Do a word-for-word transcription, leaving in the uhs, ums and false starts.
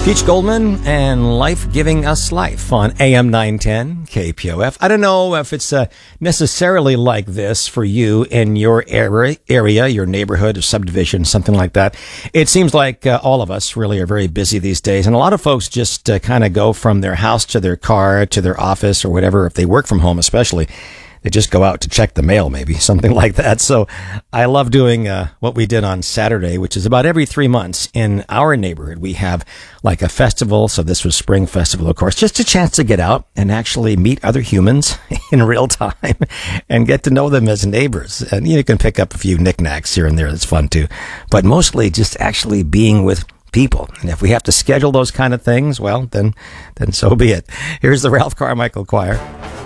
Peach Goldman and Life Giving Us Life on A M nine ten K P O F. I don't know if it's uh, necessarily like this for you in your area, area, your neighborhood or subdivision, something like that. It seems like uh, all of us really are very busy these days, and a lot of folks just uh, kind of go from their house to their car to their office or whatever. If they work from home especially, they just go out to check the mail, maybe, something like that. So I love doing uh, what we did on Saturday, which is about every three months in our neighborhood. We have like a festival. So this was Spring Festival, of course, just a chance to get out and actually meet other humans in real time and get to know them as neighbors. And you can pick up a few knickknacks here and there. That's fun too. But mostly just actually being with people. And if we have to schedule those kind of things, well, then, then so be it. Here's the Ralph Carmichael Choir.